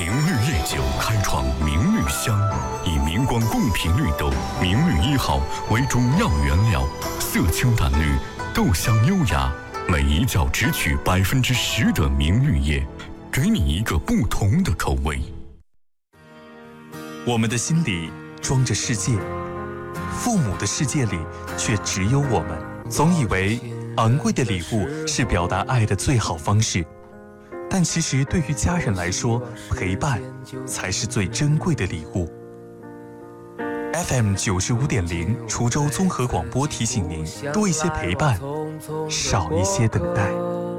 明绿烈酒开创明绿香，以明光贡品绿豆明绿1号为中药原料，色清淡绿，豆香优雅，每一角只取10%的明绿叶，给你一个不同的口味。 我们的心里装着世界，父母的世界里却只有我们。总以为昂贵的礼物是表达爱的最好方式，但其实对于家人来说，陪伴才是最珍贵的礼物。FM 95.0滁州综合广播提醒您：多一些陪伴，少一些等待。